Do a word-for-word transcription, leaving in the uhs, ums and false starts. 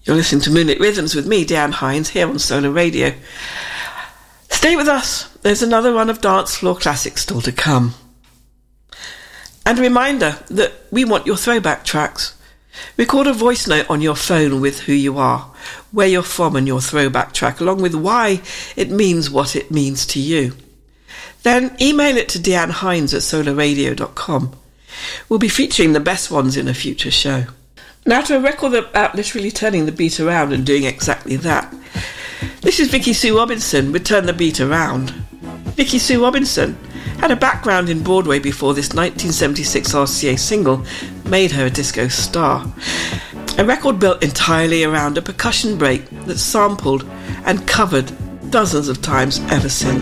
You're listening to Moonlit Rhythms with me, Deanne Hines, here on Solar Radio. Stay with us. There's another run of dance floor classics still to come. And a reminder that we want your throwback tracks. Record a voice note on your phone with who you are, where you're from and your throwback track, along with why it means what it means to you. Then email it to deanne hines at solar radio dot com. We'll be featuring the best ones in a future show. Now to a record about literally turning the beat around and doing exactly that. This is Vicky Sue Robinson with Turn the Beat Around. Vicky Sue Robinson had a background in Broadway before this nineteen seventy-six R C A single made her a disco star. A record built entirely around a percussion break that's sampled and covered dozens of times ever since.